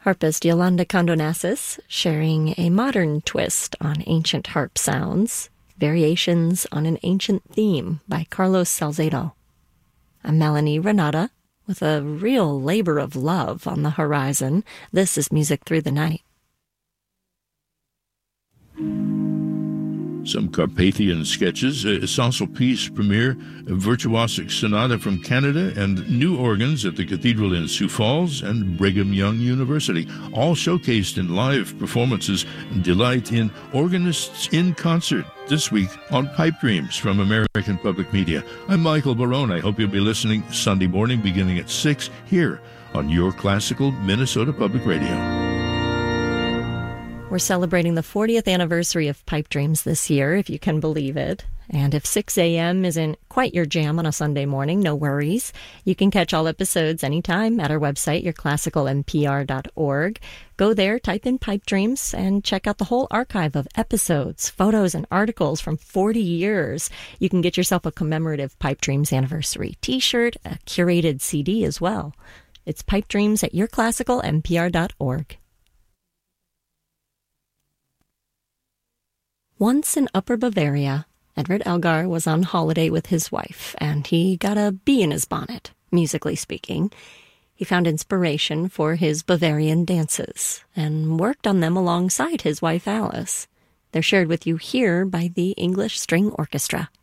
Harpist Yolanda Condonassis sharing a modern twist on ancient harp sounds, Variations on an Ancient Theme by Carlos Salcedo. I'm Melanie Renata with a real labor of love on the horizon. This is Music Through the Night. Some Carpathian sketches, a Saint-Sulpice premiere, a virtuosic sonata from Canada, and new organs at the Cathedral in Sioux Falls and Brigham Young University, all showcased in live performances and delight in Organists in Concert this week on Pipe Dreams from American Public Media. I'm Michael Barone. I hope you'll be listening Sunday morning beginning at 6 here on your classical Minnesota Public Radio. We're celebrating the 40th anniversary of Pipe Dreams this year, if you can believe it. And if 6 a.m. isn't quite your jam on a Sunday morning, no worries. You can catch all episodes anytime at our website, yourclassicalmpr.org. Go there, type in Pipe Dreams, and check out the whole archive of episodes, photos, and articles from 40 years. You can get yourself a commemorative Pipe Dreams anniversary t-shirt, a curated CD as well. It's Pipe Dreams at yourclassicalmpr.org. Once in Upper Bavaria, Edward Elgar was on holiday with his wife, and he got a bee in his bonnet, musically speaking. He found inspiration for his Bavarian dances, and worked on them alongside his wife Alice. They're shared with you here by the English String Orchestra.